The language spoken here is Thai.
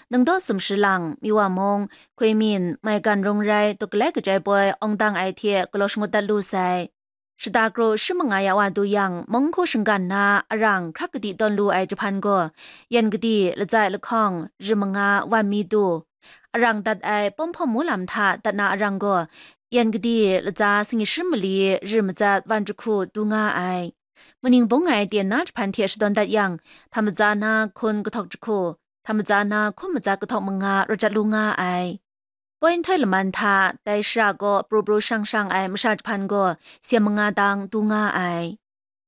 能到什么时浪มีว่ามงคุยมินไม่กันรงไรตกแลกกระจายบอยองตังไอเทียกลอชงดัดลูไซสตาโกรชิมงายาวาดูยังมงคูชงกันนาอรังครักกดีตอนลูไอจุพันก็ยันกดีละใจละข้องริมงาวันมีดูอรังตัดไอป้อมพอมูลำทาตัดนาอรังก็ยันกดีละจาสิงชิมลีริมจัดวันจุคูดูงาไอมนิงบงไอเดียนนาจพันเทียชดอนดัดยังทำจานาคนกระทอกจุคูทำจานาคุมจากกระทอกมงารจัดลูงาไอปอยน์ไทยละมันทาได้ชาก็ปรูปรูช่างไอมชาจพันก็เสียมงาดังดูงาไอ